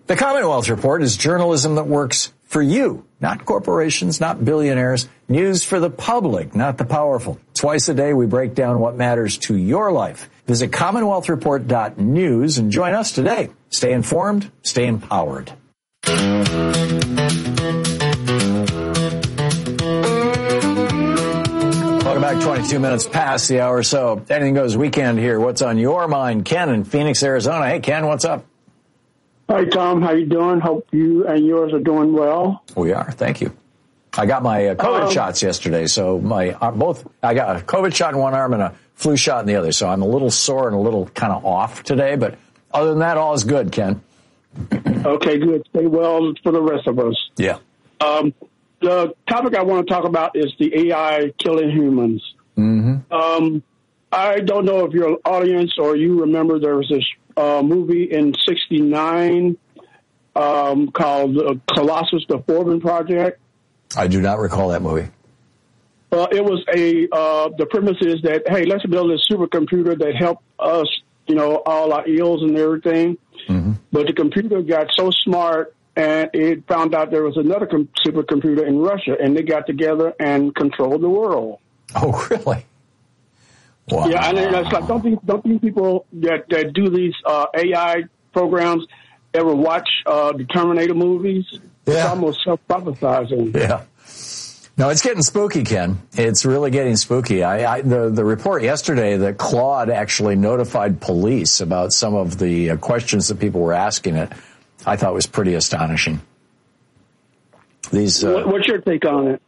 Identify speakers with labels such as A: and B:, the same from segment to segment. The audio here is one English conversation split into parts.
A: The Commonwealth Report is journalism that works for you, not corporations, not billionaires. News for the public, not the powerful. Twice a day, we break down what matters to your life. Visit CommonwealthReport.news and join us today. Stay informed, stay empowered. Welcome back. 22 minutes past the hour. So anything goes weekend here. What's on your mind? Ken in Phoenix, Arizona. Hey, Ken, what's up?
B: Hi, Tom. How you doing? Hope you and yours are doing well.
A: We are. Thank you. I got my COVID shots yesterday. So I got a COVID shot in one arm and a flu shot in the other. So I'm a little sore and a little kind of off today. But other than that, all is good, Ken.
B: Okay, good. Stay well for the rest of us.
A: Yeah.
B: The topic I want to talk about is the AI killing humans.
A: Mm-hmm.
B: I don't know if your audience or you remember there was this movie in '69 called Colossus, the Forbin Project.
A: I do not recall that movie.
B: It was the premise is that, hey, let's build a supercomputer that help us, all our ills and everything. Mm-hmm. But the computer got so smart and it found out there was another supercomputer in Russia, and they got together and controlled the world.
A: Oh, really? Wow.
B: Yeah, and it's like, don't think people that do these AI programs ever watch the Terminator movies?
A: Yeah.
B: It's almost self-prophesizing.
A: Yeah. No, it's getting spooky, Ken. It's really getting spooky. The report yesterday that Claude actually notified police about some of the questions that people were asking it, I thought was pretty astonishing. What's
B: your take on it?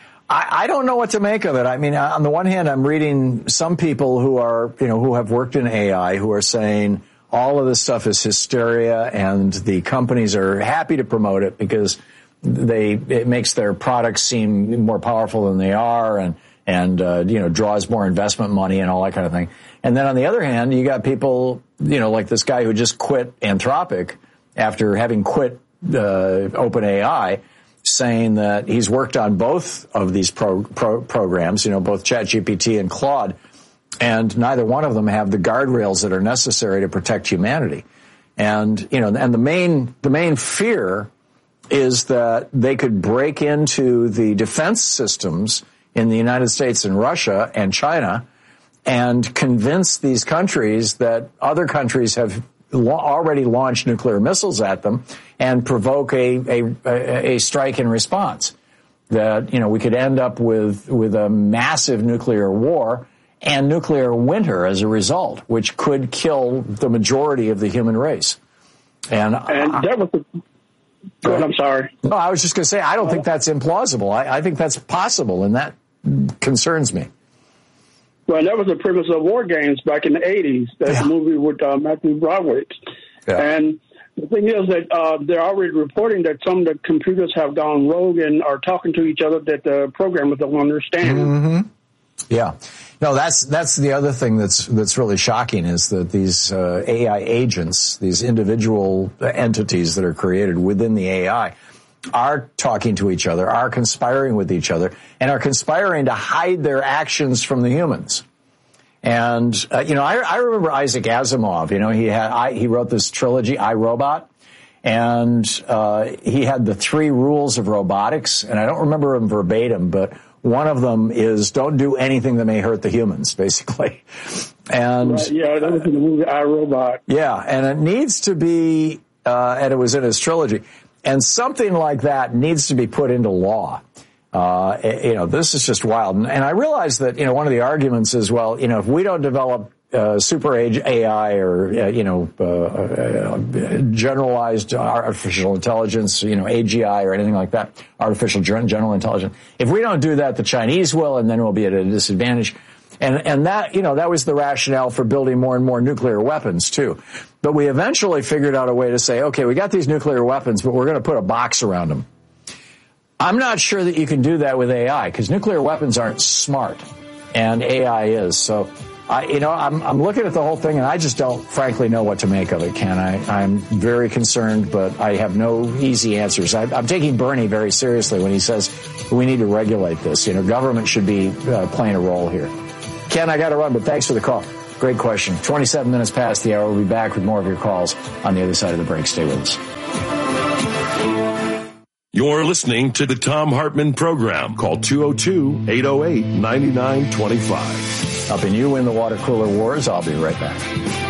A: I don't know what to make of it. I mean, on the one hand, I'm reading some people who are, who have worked in AI who are saying all of this stuff is hysteria and the companies are happy to promote it because it makes their products seem more powerful than they are and draws more investment money and all that kind of thing. And then on the other hand, you got people, like this guy who just quit Anthropic after having quit OpenAI, saying that he's worked on both of these programs, both ChatGPT and Claude, and neither one of them have the guardrails that are necessary to protect humanity. And, and the main fear is that they could break into the defense systems in the United States and Russia and China and convince these countries that other countries have already launched nuclear missiles at them and provoke a strike in response. That, we could end up with a massive nuclear war and nuclear winter as a result, which could kill the majority of the human race. And
B: that was I'm sorry.
A: No, I was just going to say, I don't think that's implausible. I think that's possible, and that concerns me.
B: Well, that was the premise of War Games back in the 80s. That's a movie with Matthew Broderick. Yeah. And the thing is that they're already reporting that some of the computers have gone rogue and are talking to each other that the programmers don't understand.
A: Mm-hmm. Yeah. No, that's the other thing that's really shocking is that these AI agents, these individual entities that are created within the AI, are talking to each other, are conspiring with each other, and are conspiring to hide their actions from the humans. And I remember Isaac Asimov. He wrote this trilogy, I, Robot, and he had the 3 rules of robotics, and I don't remember them verbatim, but one of them is don't do anything that may hurt the humans, basically. And
B: right, yeah, that was in the movie I, Robot.
A: Yeah, and it needs to be, and it was in his trilogy, and something like that needs to be put into law. This is just wild. And I realize that, one of the arguments is, well, if we don't develop super age AI or, generalized artificial intelligence, AGI or anything like that, artificial general intelligence. If we don't do that, the Chinese will, and then we'll be at a disadvantage. And that, that was the rationale for building more and more nuclear weapons too. But we eventually figured out a way to say, okay, we got these nuclear weapons, but we're going to put a box around them. I'm not sure that you can do that with AI because nuclear weapons aren't smart and AI is. So I'm looking at the whole thing, and I just don't, frankly, know what to make of it, Ken. I'm very concerned, but I have no easy answers. I'm taking Bernie very seriously when he says we need to regulate this. Government should be playing a role here. Ken, I got to run, but thanks for the call. Great question. 27 minutes past the hour. We'll be back with more of your calls on the other side of the break. Stay with us.
C: You're listening to the Thom Hartmann Program. Call 202-808-9925.
A: Helping you win the water cooler wars. I'll be right back.